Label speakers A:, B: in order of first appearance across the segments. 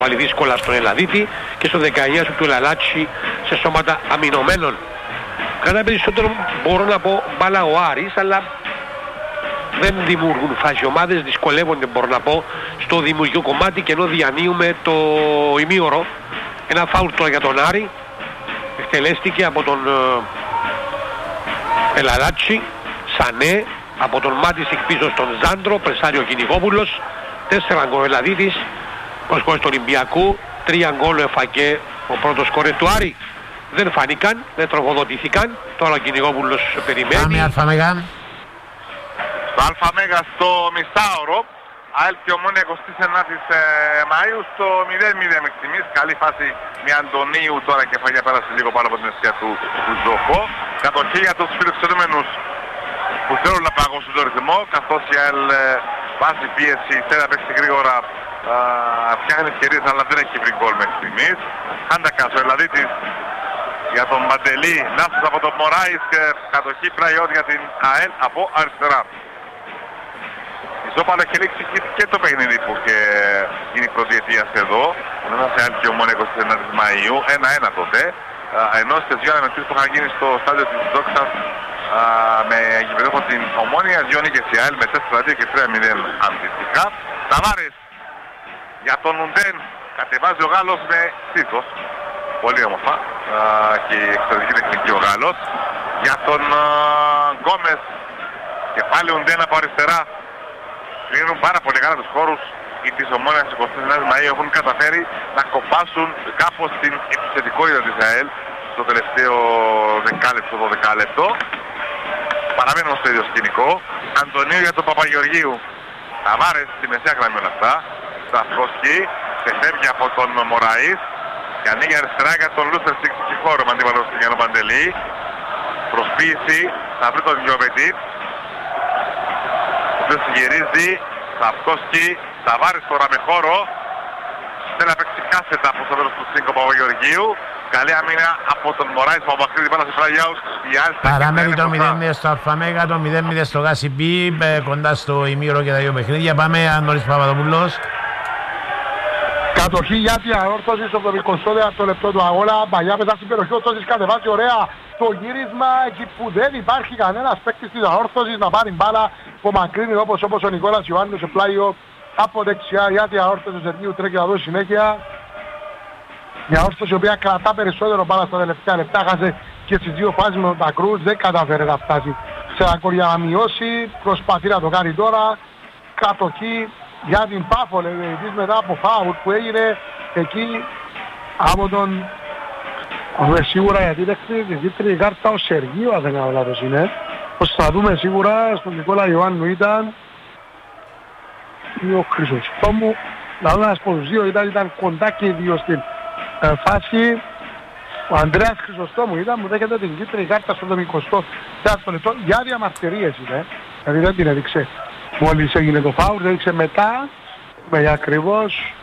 A: βάλει δύσκολα στον Ελλαδίτη και στο 19 του Λαλάτσι σε σώματα αμυνωμένων. Κατά περισσότερο μπορώ να πω μπάλα ο Άρης, αλλά δεν δημιουργούν φάση ομάδες, δυσκολεύονται μπορώ να πω στο δημιουργικό κομμάτι, και ενώ διανύουμε το ημίωρο. Ένα φάουλ τώρα για τον Άρη, εκτελέστηκε από τον Ελαλάτσι. Σανέ από τον Μάτισικ πίσω στον Ζάντρο, πρεσάρει ο Κυνηγόπουλος. 4 γκολ Ελαδίτης, προσκόρες του Ολυμπιακού, 3 γκολ εφακέ ο πρώτος σκόρερ του Άρη. Δεν φανήκαν, δεν τροφοδοτήθηκαν. Τώρα ο Κυνηγόπουλος περιμένει.
B: Πάμε Αλφα-Μέγα.
C: Στο Αλφα-Μέγα στο μισάωρο. ΑΕΛ και Ομόνια 29ης Μαΐου στο 0-0 μέχρι στιγμής. Καλή φάση με Αντωνίου τώρα, και φαγιά πέρασε λίγο πάνω από την αιστεία του Ζόχο. Κατοχή για τους φιλοξενούμενους που θέλουν να παγώσουν τον ρυθμό, καθώς η ΑΕΛ βάζει πίεση, θέλει να παίξει γρήγορα, φτιάχνει ευκαιρίες, αλλά δεν έχει βρει γκολ μέχρι στιγμής. Χάντακας ο Ελλαδίτης για τον Μαντελή, λάθος από τον Μωράης και κατοχή Πραϊότ για την ΑΕΛ από αριστερά. Ισόπαλο έχει λήξει και το παιχνίδι που είναι η πρώτη αιτίας εδώ. Ανάμεσα σε ΑΕΛ και Ομόνια 29 Μαΐου, 1-1 τότε. Ενώ στις 2 αναμετρήσεις που είχαν γίνει στο στάδιο της Δόξας με γηπεδόχο την Ομόνια, 2 νίκες η ΑΕΛ με 4-2 και 3-0 αντίστοιχα. Ταβάρες για τον Ουντέν, κατεβάζει ο Γάλλος με στήθος. Πολύ όμορφα και εξαιρετική τεχνική ο Γάλλος. Για τον Γκόμες και πάλι Ουντέν από αριστερά. Κλείνουν πάρα πολύ καλά τους χώρους οι της Ομόνιας 29 Μαΐου, έχουν καταφέρει να κοπάσουν κάπως την επιθετικότητα της ΑΕΛ στο τελευταίο δεκάλεπτο, 12 λεπτό. Παραμένουν στο ίδιο σκηνικό. Αντωνίου για τον Παπαγεωργίου. Ταβάρες στη μεσαία γραμμή όλα αυτά. Σταυκόσκι ξεφεύγει από τον Μωραής και ανοίγει αριστερά για τον Λούστερ στην χώρο με αντίπαλο στον Γιάννο Παντελή. Προσποίηση, θα βρει τον Γιώβετη. Ο οποίος γυρίζει. Σταυκόσκι, Ταβάρες τώρα με χώρο. Θέλει να παίξει κάθετα από το τέλος του Σίνκο Παπαγεωργίου. Καλή άμυνα από τον Μωράης που απαξίδει πάνω σε φραγιάους.
B: Παραμένει το 0-0 στο Αλφα-Μέγα, το 0-0 στο Γάσιμπι, κοντά στο ημίωρο και τα δύο παιχνίδια. Πάμε Ανώρης Παπαδοπούλος.
D: Κατοχή για την αόρθωση στο 24ο λεπτό του αγώνα. Παλιά μετά στην περιοχή ο Τόσης κατεβάζει ωραία το γύρισμα εκεί που δεν υπάρχει κανένας παίκτης της αόρθωσης να πάρει μπάλα. Που μακρύνει όπως ο Νικόλας Ιωάννου σε πλάιο από δεξιά για την αόρθωση του Σεργίου, τρέχει να δώσει συνέχεια. Μια αόρθωση η οποία κρατά περισσότερο μπάλα στα τελευταία λεπτά, χάσε και στις δύο φάσεις με τον Τακρούς, δεν καταφέρει να φτάσει σε ένα κορ για να μειώσει, προσπαθεί να το κάνει τώρα. Κατοχή για την Πάφο, λέει, μετά από φάουλ που έγινε εκεί από τον... σίγουρα γιατί δέχτηκε τη κίτρινη κάρτα ο Σεργίου, αν δεν κάνω λάθος είναι. Πως θα δούμε σίγουρα στον Νικόλα Ιωάννου ήταν ή ο Χρυσοστόμου. Δηλαδή ένας από τους δύο ήταν κοντά και οι δύο στην φάση. Ο Ανδρέας Χρυσοστόμου ήταν, μου δέχεται την κίτρινη κάρτα στο 24ο λεπτό. Για διαμαρτυρίες είναι, δηλαδή δεν την έδειξε μόλις έγινε το φάουλ, δεν έδειξε μετά με ακριβώς.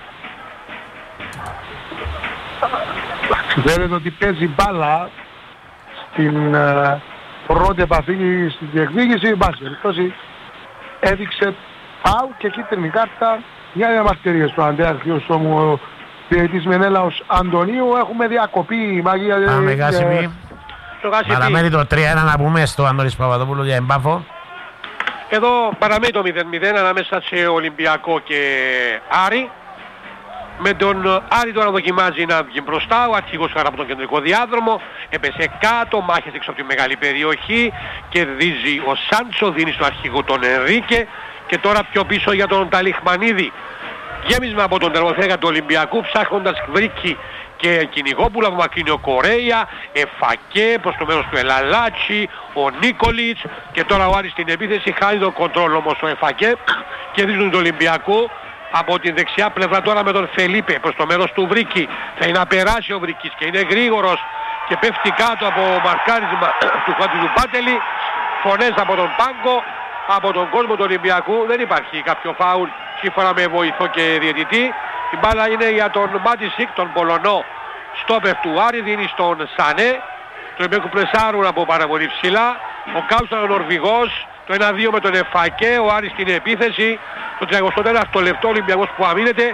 D: Ξέρετε ότι παίζει μπάλα στην πρώτη επαφή στη διεκδίκηση, μπάση περιπτώσει έδειξε φάουλ και κίτρινη κάρτα για διαμαρτυρίες του Ανδρέα Χρυσοστόμου. Διαιτητής Μενέλαος Αντωνίου. Έχουμε διακοπή μαγεία.
B: Πάμε Γάσιμπι. Παραμένει το 3-1 να πούμε στο Ανώρης Παπαδοπούλου για Εμπάφο.
A: Εδώ παραμένει το 0-0 ανάμεσα σε Ολυμπιακό και Άρη. Με τον Άρη τώρα δοκιμάζει να βγει μπροστά, ο αρχηγός χαρά από τον κεντρικό διάδρομο, έπεσε κάτω, μάχες έξω από τη μεγάλη περιοχή, κερδίζει ο Σάντσο, δίνει στο αρχηγό τον Ενρίκε και τώρα πιο πίσω για τον Ταλιχμανίδη. Γέμισμα από τον τερματοφύλακα του Ολυμπιακού, ψάχνοντας βρήκη και Κυνηγόπουλα, απομακρύνει ο Κορέια, Εφακέ προς το μέρος του Ελαλάτσι, ο Νίκολιτς και τώρα ο Άρης στην επίθεση, χάνει τον κοντρόλ όμως ο Εφακέ, κερδίζουν τον Ολυμπιακό. Από την δεξιά πλευρά τώρα με τον Φελίπε προς το μέρος του Βρίκη. Θα είναι να περάσει ο Βρίκης και είναι γρήγορος και πέφτει κάτω από μαρκάρισμα του Χατζηδου Πάτελη. Φωνές από τον πάγκο, από τον κόσμο του Ολυμπιακού. Δεν υπάρχει κάποιο φάουλ σύμφωνα με βοηθό και διαιτητή. Η μπάλα είναι για τον Μάτισικ, τον Πολωνό στόπερ του Άρη, δίνει στον Σανέ. Το Ολυμπιακού πρεσάρουν από πάρα πολύ ψηλά. Ο Κάουσαν ο Νορβηγός. Το 1-2 με τον Εφακέ, ο Άρης στην επίθεση. Το 34ο λεπτό Ολυμπιακός που αμήνεται.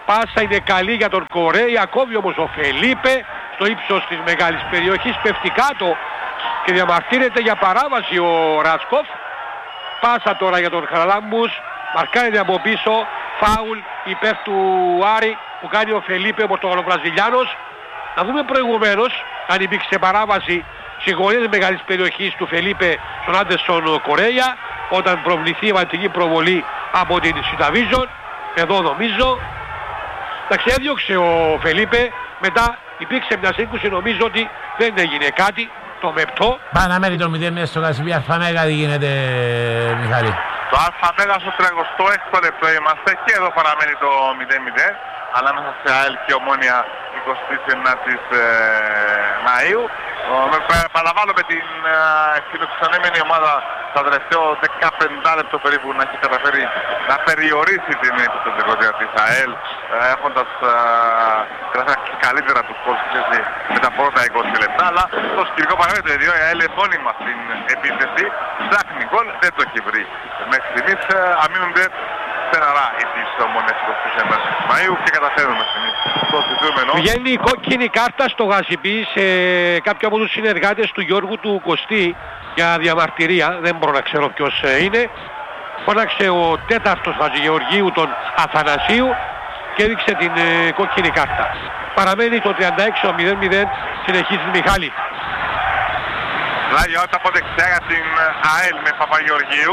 A: πάσα είναι καλή για τον Κορέι, ακόμη όμως ο Φελίπε στο ύψος της μεγάλης περιοχής πέφτει κάτω και διαμαρτύρεται για παράβαση ο Ράτσκοφ. Πάσα τώρα για τον Χαραλάμπους, μαρκάρεται από πίσω, φάουλ υπέρ του Άρη που κάνει ο Φελίπε, ο Πορτογαλοβραζιλιάνος. Να δούμε προηγουμένως αν υπήρξε παράβαση στις γωνίες μεγάλης περιοχής του Φελίπε στον Άντερσον Κορέια όταν προβληθεί η βαλτική προβολή από την Σιταβίζον. Εδώ νομίζω εντάξει, έδιωξε ο Φελίπε, μετά υπήρξε μια σύγκρουση, νομίζω ότι δεν έγινε κάτι. Το μεπτό.
B: Παναμέρι το 0 στο Κασιμπή, Αλφαμέγα, τι γίνεται, Μιχάλη?
C: Το Αλφαμέγα στο 36ο λεπτό είμαστε και εδώ παραμένει το 0-0 ανάμεσα σε ΑΕΛ και Ομόνια 29ης Μαΐου. Παραβάλλω με την φιλοξενούμενη ομάδα στα τελευταίο 15 λεπτό περίπου να έχει καταφέρει να περιορίσει την επιθετικότητα της ΑΕΛ έχοντας κρατήσει καλύτερα τους κόλπους με τα πρώτα 20 λεπτά, αλλά το σκηνικό παραμένει το ίδιο. Η ΑΕΛ μόνιμα στην επίθεση ψάχνει γκολ, δεν το έχει βρει μέχρι στιγμής. Αμήνονται στεναρά οι της Ομόνιας 29 Μαΐου και καταφέρουμε στιγμής το ζητούμενο.
A: Βγαίνει η κόκκινη κάρτα στο Γασιμπή σε κάποιο από τους συνεργάτες του Γιώργου του Κωστή για διαμαρτυρία, δεν μπορώ να ξέρω ποιος είναι. Φώναξε ο τέταρτος Χατζηγεωργίου τον Αθανασίου και έδειξε την κόκκινη κάρτα. Παραμένει το 36 0-0, συνεχίζει Μιχάλη.
C: Λάγιο από δεξιά για την ΑΕΛ με Παπαγεωργίου.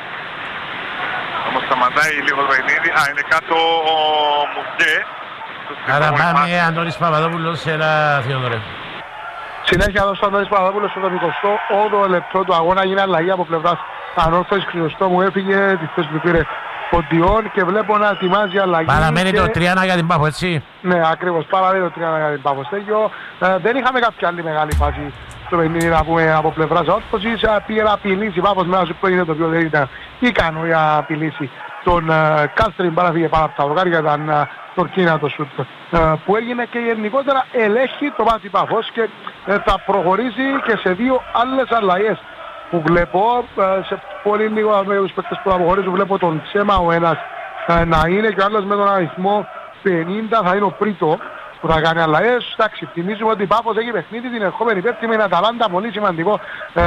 C: Όμως σταματάει λίγο το παιχνίδι. Είναι κάτω ο Μουσκέ.
B: Άρα πάμε Αντώνης Παπαδόπουλος, έλα Θεοδωρέ.
D: Συνέχεια εδώ στο Αντώνης Παπαδόπουλος στο 28ο λεπτό του αγώνα γίνει αλλαγή από πλευράς Ανόρθωσης. Χρυσοστόμου έφυγε, τη θέση που πήρε ο Ντιόν και βλέπω να ετοιμάζει αλλαγή.
B: Παραμένει το 3 για την Πάφο, έτσι.
D: Ναι, ακριβώς, παραμένει το 3 για την Πάφο. Στέγιο. Δεν είχαμε κάποια άλλη μεγάλη φάση στο παιχνίδι να πούμε από πλευράς Ανόρθωσης. Πήγε να απειλήσει Πάφος με ένα σου που είναι το οποίο δεν ήταν ικανό για να απειλήσει τον Κάστριν, παραφύγε πάνω από τα βοκάρια, ήταν τορκίνα το σουτ που έγινε και γενικότερα ελέγχει το μάτι Πάφος και θα προχωρήσει και σε δύο άλλες αλλαγές που βλέπω σε πολύ λίγο με τους παίκτες που θα προχωρήσουν. Βλέπω τον Τσέμα ο ένας να είναι και ο άλλος με τον αριθμό 50 θα είναι ο Πρίτο που θα κάνει αλλαγές. Εντάξει, θυμίζουμε ότι η Πάφος έχει παιχνίδι την ερχόμενη Πέμπτη με την Αταλάντα, πολύ σημαντικό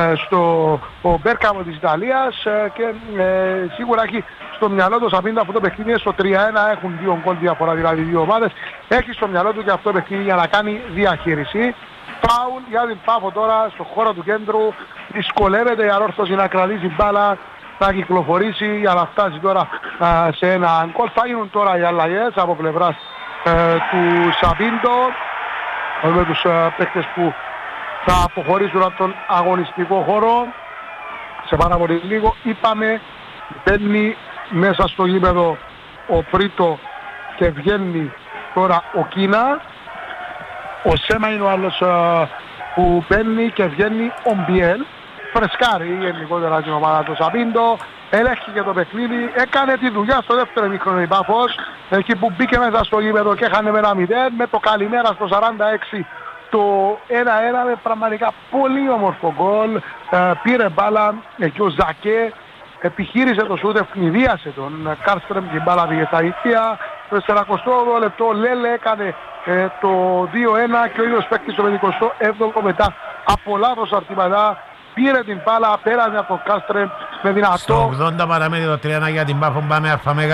D: στο Μπέρκαμο της Ιταλίας και σίγουρα έχει στο μυαλό του Σαπίντα αυτό το παιχνίδι στο 3-1, έχουν δύο γκολ διαφορά δηλαδή δύο ομάδες. Έχει στο μυαλό του και αυτό το παιχνίδι για να κάνει διαχείριση. Φάουλ για την Πάφο τώρα στο χώρο του κέντρου, δυσκολεύεται η Ανόρθωση να κρατήσει μπάλα, να κυκλοφορήσει για να φτάσει τώρα σε ένα γκολ. Θα γίνουν τώρα οι αλλαγές από πλευράς του Σαπίντο με τους παίκτες που θα αποχωρήσουν από τον αγωνιστικό χώρο. Σε πάρα πολύ λίγο είπαμε μπαίνει μέσα στο γήπεδο ο Πρίτο και βγαίνει τώρα ο Κίνα. Ο Σέμα είναι ο άλλος που μπαίνει και βγαίνει ο Μπιέλ. Φρεσκάρει γενικότερα την ομάδα του Σαπίντο. Ελέγχει και το παιχνίδι. Έκανε τη δουλειά στο δεύτερο ημίχρονο η Πάφος. Εκεί που μπήκε μέσα στο γήπεδο και έχανε με ένα 0. Με το καλημέρα στο 46 το 1-1 με πραγματικά πολύ όμορφο γκολ. Πήρε μπάλα εκεί ο Ζακέ. Επιχείρησε το σούτ, ευνηδίασε τον Κάρστρεμ και η μπάλα πήγε στα ηχεία. Στο 48 λεπτό Λέλε έκανε το 2-1 και ο ίδιος παίκτης το 27ο μετά από λάθος αρτηματά πήρε την μπάλα, πέρασε από τον Κάρστρεμ με δυνατό.
B: Στο 80 παραμένει το 3-1 για την Πάφο, πάμε Αλφαμέγα.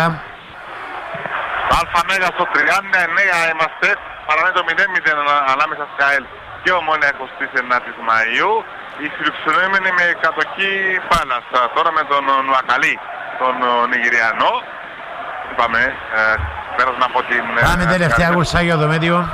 C: Αλφαμέγα στο 39 είμαστε, παραμένει το 0-0 ανάμεσα σε ΑΕΛ και Ομόνια 29ης Μαΐου. Οι φιλοξενούμενοι με κατοχή μπάλας τώρα με τον Νουακαλή, τον Νιγηριανό. Είπαμε, πέρασαν από την...
B: Πάμε τελευταία κουρσά για το μέτιο.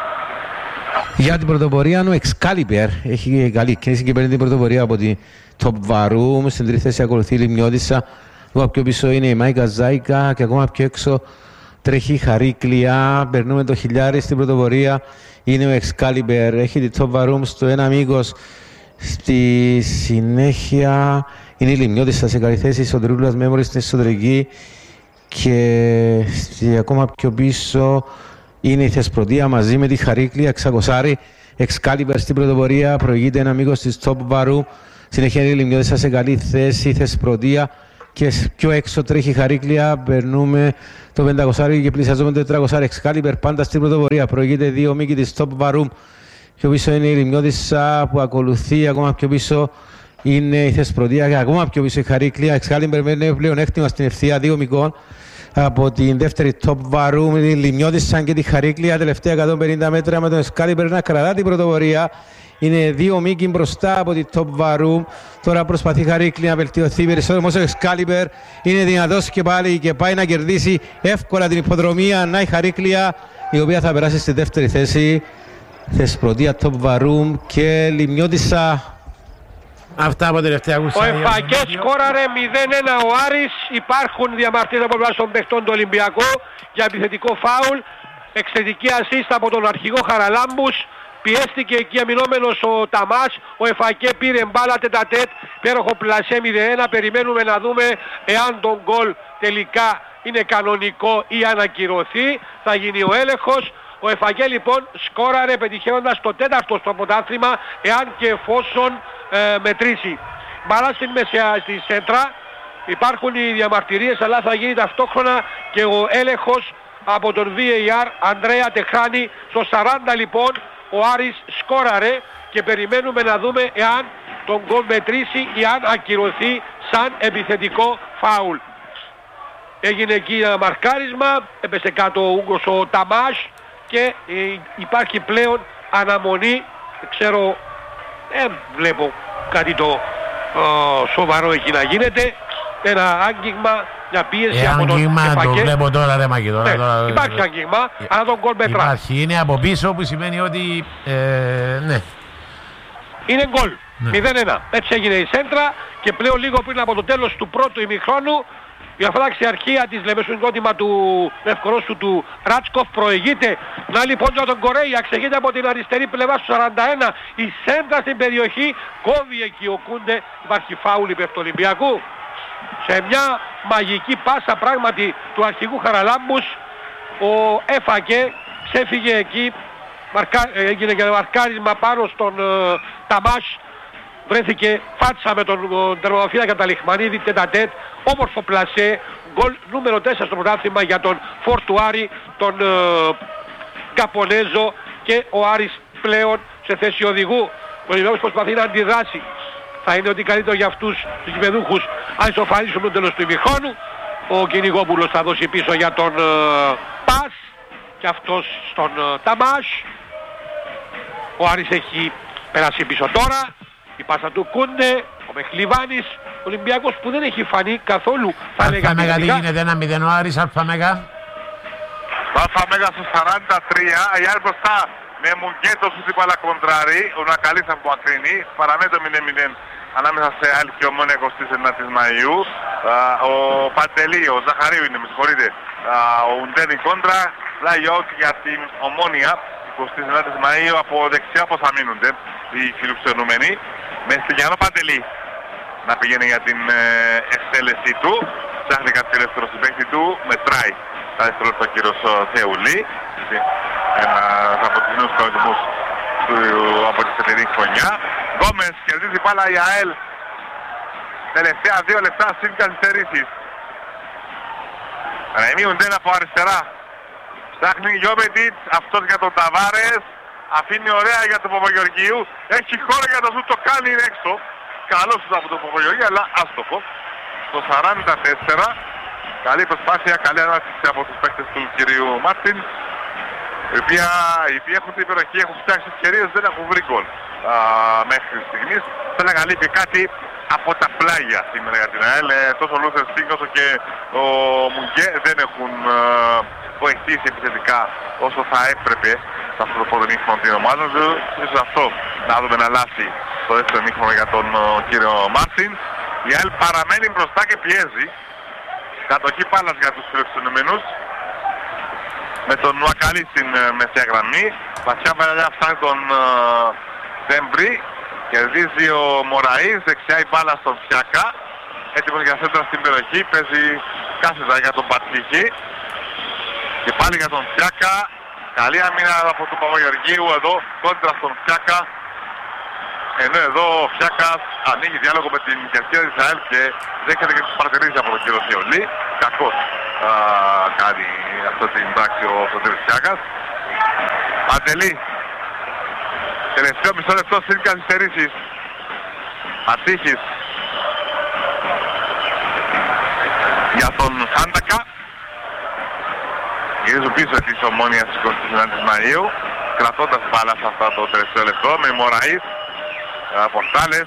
E: Για την πρωτοπορία ο Excalibur έχει καλή κίνηση και παίρνει την πρωτοπορία από την Top Varoum. Στην τρίτη θέση ακολουθεί η Λιμνιώτισσα. Λίγο πιο πίσω είναι η Μάικα Ζάικα και ακόμα πιο έξω τρέχει η Χαρίκλια. Περνούμε το χιλιάρι στην πρωτοπορία. Είναι ο Excalibur. Έχει την Top Varoum στο ένα μήκος. Στη συνέχεια είναι η Λιμνιώτισσα σε καλή θέση. Στο Τρίπλας Μέμορι στην εσωτερική. Και ακόμα πιο πίσω είναι η Θεσπρωτεία μαζί με τη Χαρίκλια. Ξακοσάρι, Excalibur στην πρωτοπορία. Προηγείται ένα μήκος της Top Varoum. Συνεχεία είναι η Λιμνιώτισσα σε καλή θέση. Η Θεσπρωτεία και πιο έξω τρέχει η Χαρίκλια. Περνούμε το 500 και πλησιάζουμε το 400. Excalibur πάντα στην πρωτοπορία. Προηγείται 2 μήκη της Top Varoum. Πιο πίσω είναι η Λιμνιώτισσα που ακολουθεί. Ακόμα πιο πίσω είναι η Θεσπρωτεία και ακόμα πιο πίσω η Χαρίκλια. Excalibur μένει πλέον έκτημα στην ευθεία 2 μικών από την δεύτερη Top Varoum, η Λιμνιώτισσα και τη Χαρίκλια. Τελευταία 150 μέτρα με τον Excalibur να κρατά την πρωτοπορία. Είναι 2 μήκη μπροστά από τη Top Varoum. Τώρα προσπαθεί η Χαρίκλια να βελτιωθεί περισσότερο. Όμως ο Excalibur είναι δυνατός και πάλι και πάει να κερδίσει εύκολα την υποδρομία. Να η Χαρίκλια, η οποία θα περάσει στη δεύτερη θέση. Θεσπρωτεία, Top Varoum και Λιμνιώτισσα.
B: Αυτά από τελευταία
A: Ο Εφακέ σκόραρε 0-1 ο Άρης. Υπάρχουν διαμαρτυρίες από πλευράς των παιχτών του Ολυμπιακού για επιθετικό φάουλ. Εξαιρετική ασίστα από τον αρχηγό Χαραλάμπους. Πιέστηκε εκεί αμυνόμενος ο Ταμάς. Ο Εφακέ πήρε μπάλα τετατέτ. Πέροχο πλασέ 0-1. Περιμένουμε να δούμε εάν τον γκολ τελικά είναι κανονικό ή αν ακυρωθεί. Θα γίνει ο έλεγχος. Ο Εφαγέ λοιπόν σκόραρε πετυχαίνοντας το τέταρτο στο πρωτάθλημα εάν και εφόσον μετρήσει. Μπάλα στην μεσαία στη σέντρα. Υπάρχουν οι διαμαρτυρίες αλλά θα γίνει ταυτόχρονα και ο έλεγχος από τον VAR. Ανδρέα Τεχάνη στο 40 λοιπόν ο Άρης σκόραρε και περιμένουμε να δούμε εάν τον γκολ μετρήσει ή αν ακυρωθεί σαν επιθετικό φάουλ. Έγινε εκεί ένα μαρκάρισμα, έπεσε κάτω ο Ούγκος ο Ταμάς και υπάρχει πλέον αναμονή. Ξέρω, βλέπω κάτι το σοβαρό εκεί να γίνεται. Ένα άγγιγμα, μια πίεση από τον Εφακέ.
B: Το βλέπω τώρα ρε Μάκη.
A: Υπάρχει άγγιγμα, αλλά τον γκολ μετρά.
B: Υπάρχει, είναι από πίσω που σημαίνει ότι ναι.
A: Είναι γκολ, 0-1. Έτσι έγινε η σέντρα και πλέον λίγο πριν από το τέλος του πρώτου ημιχρόνου η αφραξιαρχία της λεμεσουνικότημα του ευκορόσου του Ράτσκοφ προηγείται. Να λοιπόν για τον Κορέια ξεγείται από την αριστερή πλευρά του 41. Η σέντρα στην περιοχή κόβει εκεί ο Κούντε. Υπάρχει φάουλ υπέρ του Ολυμπιακού. Σε μια μαγική πάσα πράγματι του αρχηγού Χαραλάμπους ο Εφακέ ξέφυγε εκεί. Έγινε και ένα μαρκάρισμα πάνω στον Ταμάς. Βρέθηκε φάτσα με τον τερματοφύλακα Ταλιχμανίδη, τετατέτ, όμορφο πλασέ, γκολ νούμερο 4 στο πρωτάθλημα για τον Φορτουάρη, τον Καπονέζο και ο Άρης πλέον σε θέση οδηγού. Ο Ολυμπιακός προσπαθεί να αντιδράσει. Θα είναι ότι καλύτερο για αυτούς τους γηπεδούχους αν ισοφαρίσουν το τέλος του ημιχρόνου. Ο Κυνηγόπουλος θα δώσει πίσω για τον Πας και αυτός στον Ταμάς. Ο Άρης έχει περάσει πίσω τώρα. Η πάσα του Κούντε, ο Μεχλιβάνης, ο Ολυμπιακός που δεν έχει φανεί καθόλου. Θα
B: Αλφα Μέγα τι γίνεται, 1-0 ο Άρης, Αλφα Μέγα.
C: Αλφα Μέγα στο 43, η Άρη μπροστά με Μουγκέτο σου τύπαλα κοντράρι, ο Νακαλής από Μακρινή, παραμένει το 0-0 ανάμεσα σε άλλη και Ομόνια 29 Μαΐου. Ο Παντελή, ο Ζαχαρίου είναι, με συγχωρείτε, ο Ουντένι κόντρα, πλάγει out για την Ομόνια 29 Μαΐου, από δεξιά πως θα μείνονται οι φιλοξενούμενοι. Με Στυλιανό Παντελή να πηγαίνει για την εκτέλεσή του. Ψάχνει κάτι ελεύθερο στην παίκτη του. Μετράει τα δευτερόλεπτα ο κύριος Θεουλή. Ένας από τους νέους κανονισμούς από τη φετινή χρονιά. Γκόμες κερδίζει πάλα η ΑΕΛ. Τελευταία 2 λεπτά συν καθυστερήσεις. Ρεμίουνται από αριστερά. Ψάχνει Γιώβετιτς, αυτός για τον Ταβάρες. Αφήνει ωραία για τον Παπαγεωργίου. Έχει χώρο για το σου, το κάνει έξω. Καλό σου από τον Παπαγεωργίου, αλλά άστοχο. Στο 44. Καλή προσπάθεια, καλή ανάπτυξη από τους παίκτες του κυρίου Μάρτιν. Οι οποίοι έχουν την υπεροχή, έχουν φτιάξει ευκαιρίες, δεν έχουν βρει γκολ μέχρι στιγμής. Θέλω να λείπει κάτι από τα πλάγια σήμερα για την ΑΕΛ. Τόσο ο Λούθερ Σίνγκ όσο και ο Μουγκέ δεν έχουν βοηθήσει επιθετικά όσο θα έπρεπε σε αυτό το πρώτο μήχρονο την ομάδα του. Ίσως αυτό να δούμε να αλλάξει το δεύτερο μήχρονο για τον κύριο Μάρτιν. Η ΑΕΛ παραμένει μπροστά και πιέζει. Κατοχή πάλας για τους φιλοξενούμενους. Με τον Νουακαλή στην μεσαία γραμμή. Βασιά παλιά φτάνει τον Δέμπρη. Κερδίζει ο Μωραής, δεξιά η μπάλα στον Φιάκα. Έτοιμος για σέντρα στην περιοχή. Παίζει κάθετα για τον Πατσίκη. Και πάλι για τον Φιάκα. Καλή αμήνα από τον Παπαγεωργίου εδώ. Κόντρα στον Φιάκα. Ενώ εδώ ο Φιάκας ανοίγει διάλογο με την κερκίδα της ΑΕΛ και δέχεται και τις παρατηρήσεις από τον κύριο Θεολή. Κακώς κάνει αυτή την πράξη ο Σωτήρης Φιάκας. Παντελή. Τελευταίο μισό λεπτό στην καθυστερήσεις. Ατύχης για τον Χάντακα. Γυρίζουν πίσω της Ομόνοιας της 29ης Μαΐου, κρατώντας μπάλα σε αυτό το τελευταίο λεπτό με Μωραΐς, Πορτάλες,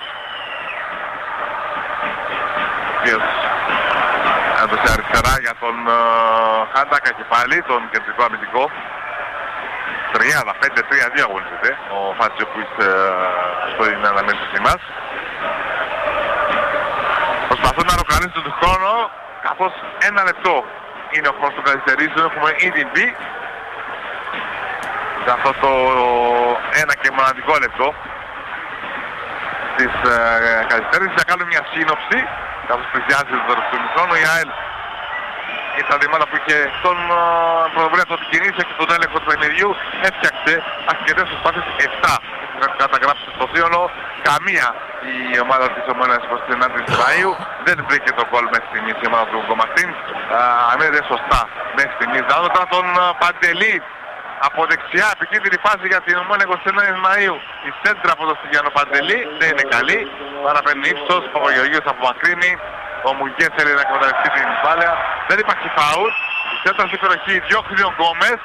C: οποίος έδωσε αριστερά για τον Χάντακα και πάλι, τον κεντρικό αμυντικό. 35-3-2 αγωνίζεται ο Φάτσιο που είστε στην αναμέτρησή μας. Προσπαθούν να ροκανίσουν τον χρόνο, καθώς 1 λεπτό είναι ο χρόνος των καθυστερήσεων, έχουμε ήδη μπει σε αυτό το 1 και μοναδικό λεπτό της καθυστέρησης. Θα κάνουμε μια σύνοψη, καθώς πλησιάζει το τέλος του χρόνου. Η ΑΕΛ ήταν η που είχε τον πρωτοβουλία των κινήσεων και τον έλεγχο του παιχνιδιού, έφτιαξε αρκετές προσπάθειες, 7 καταγράψει στο σύνολο. Καμία η ομάδα της Ομόνοιας 29ης Μαΐου δεν βρήκε το γκολ μέχρι στιγμής η ομάδα του Γκομαστίν. Αμέσως σωστά μέχρι στιγμής. Δάνω τώρα τον Παντελή από δεξιά, επικίνδυνη φάση για την Ομόνια 29ης Μαΐου. Η σέντρα από τον Στυγιάννο Παντελή δεν είναι καλή. Παραπαίνει ύψος, ο Παπαγεωργίος απομακρύνει. Ο Μουγγέ θέλει να εκμεταλλευτεί την μπάλα. Δεν υπάρχει φάουλ. Η σέντρα στην περιοχή διώχνει ο Γκόμες.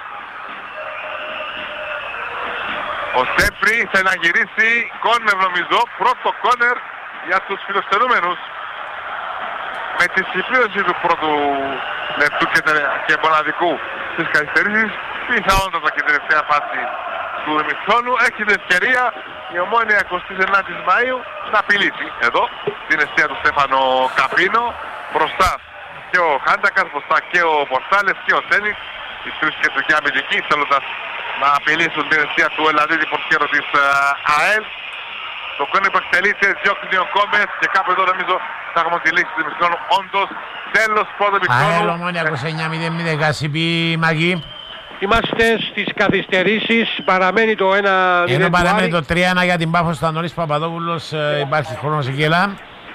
C: Ο Στέπρι θέλει να γυρίσει κόρνερ νομίζω, πρώτο κόρνερ για τους φιλοξενούμενους. Με τη συμπλήρωση του πρώτου λεπτού και μοναδικού της καθυστερήσης, πιθανότατα και τελευταία φάση του ημιχρόνου, έχει την ευκαιρία η Ομόνια 29ης Μαΐου να απειλήσει εδώ την αιστεία του Στέφανο Καπίνο. Μπροστά και ο Χάντακας, μπροστά και ο Πορτάλες και ο Σένης, οι τρεις κεντρικοί αμυντικοί θέλοντας να απειλήσουν την αιστεία του Ελλαδίδη πορτιέρο της ΑΕΛ. Το κόνη που εκτελείται, διώχνει ο Κόμες και κάπου εδώ νομίζω θα έχουμε τη λήξη του ημιχρόνου. Όντως, τέλος πρώτο ημιχρόνου.
B: ΑΕΛ Ομόνια 29-0-0 Κασιπή Μαγί.
A: Είμαστε στις καθυστερήσεις, παραμένει το 1-0.
B: Ενώ παραμένει το 3-1 για την Πάφο στα Νωρίς Παπαδόπουλος, υπάρχει χρόνος εκεί, έλα.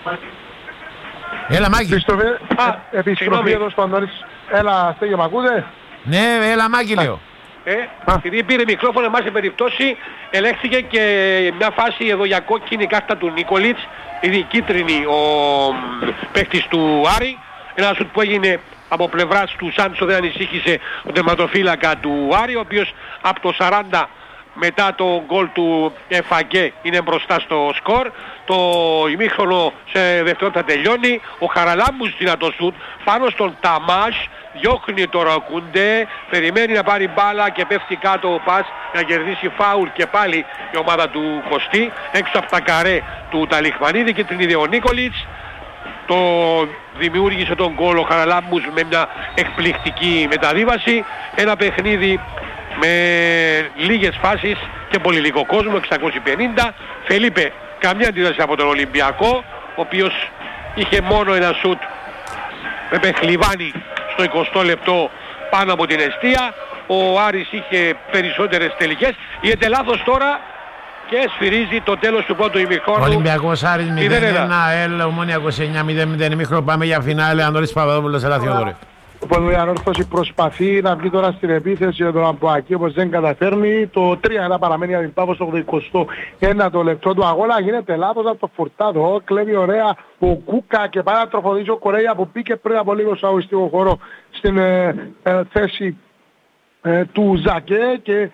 B: Έλα Μάκη.
D: Χριστόφε, επιστροφή εδώ στο Νωρίς. Έλα Στέγιο, μ' ακούτε?
B: Ναι, έλα Μάκη λέω.
A: Επειδή πήρε μικρόφωνο εμάς σε περιπτώσει, ελέγχθηκε και μια φάση εδώ για κόκκινη κάρτα του Νίκολιτς, ήδη κίτρινη ο παίκτης του Άρη. Ένα σουτ που έγινε από πλευράς του Σάντσο, δεν ανησύχησε ο τερματοφύλακα του Άρη, ο οποίος από το 40 μετά το γκολ του Εφαγκέ είναι μπροστά στο σκορ. Το ημίχρονο σε δευτερότητα τελειώνει. Ο Χαραλάμπους δυνατό σουτ πάνω στον Ταμάς, διώχνει το Ρακούντε, περιμένει να πάρει μπάλα και πέφτει κάτω ο Πας να κερδίσει φάουλ και πάλι η ομάδα του Κωστή έξω από τα καρέ του Ταλιχμανίδη και την είδε ο Νίκολιτς. Το δημιούργησε τον γκολ ο Χαραλάμπους με μια εκπληκτική μεταβίβαση. Ένα παιχνίδι με λίγες φάσεις και πολύ λίγο κόσμο, 650. Φελίπε, καμιά αντίδραση από τον Ολυμπιακό, ο οποίος είχε μόνο ένα σουτ με Πεχλιβάνη στο 20 λεπτό πάνω από την εστία. Ο Άρης είχε περισσότερες τελικές. Γίνεται λάθος τώρα και σφυρίζει το τέλος του πρώτου ημιχρόνου.
B: Ολυμπιακός Άρης 0-1, ΑΕΛ Ομόνια 29-0-0 ημίχρονο. Πάμε για φινάλε. Ανδρής Παπαδόπουλος, έλα Θεοδόρη.
D: Οπότε η ανόρθωση προσπαθεί να βγει τώρα στην επίθεση για τον Αμπουακή, όπως δεν καταφέρνει. Το 3-1 παραμένει για την Πάφο στο 21ο λεπτό του αγώνα. Γίνεται λάθος από το Φουρτάδο. Κλέβει ωραία ο Κούκα και πάει να τροφοδοτήσει ο Κορέια που μπήκε πριν από λίγο στο αγωνιστικό χώρο στην θέση του Ζακέ και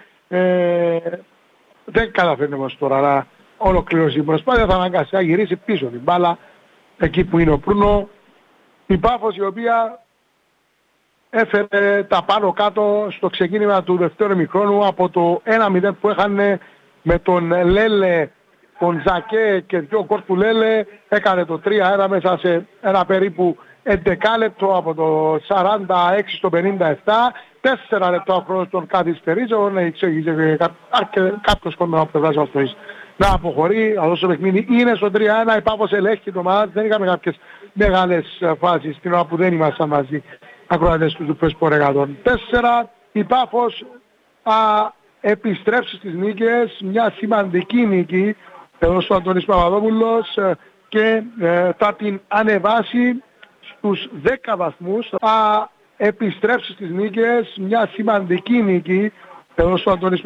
D: δεν καταφέρνει όμως τώρα να ολοκληρώσει την προσπάθεια. Θα αναγκάσει να γυρίσει πίσω την μπάλα εκεί που είναι ο Προύνο. Η Πάφος η οποία έφερε τα πάνω κάτω στο ξεκίνημα του δεύτερου ημιχρόνου από το 1-0 που έχανε με τον Λέλε, τον Ζακέ και δυο γκολ του Λέλε. Έκανε το 3-1 μέσα σε ένα περίπου 11 λεπτό από το 46 στο 57. 4 λεπτά ο χρόνος των καθυστερήσεων. Εξήγησε κάποιος κόμμα από πλευράς αυτής να αποχωρεί. Αυτό το παιχνίδι είναι στο 3-1. Η Πάφος ελέγχει το μάτι. Δεν είχαμε κάποιες μεγάλες φάσεις την ώρα που δεν ήμασταν μαζί ακροατές του Πεσπορ 104. Η Πάφος επιστρέψει στις νίκες, μια σημαντική νίκη εδώ ο Αντώνης Παπαδόπουλος και θα την ανεβάσει στους 10 βαθμούς. Θα επιστρέψει στις νίκες, μια σημαντική νίκη εδώ ο Αντώνης